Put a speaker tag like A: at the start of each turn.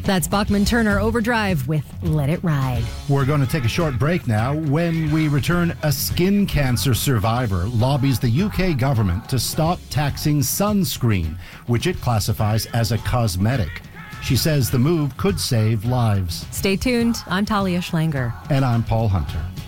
A: That's Bachman Turner Overdrive with Let It Ride.
B: We're going to take a short break now. When we return, a skin cancer survivor lobbies the UK government to stop taxing sunscreen, which it classifies as a cosmetic. She says the move could save lives.
A: Stay tuned. I'm Talia Schlanger.
B: And I'm Paul Hunter.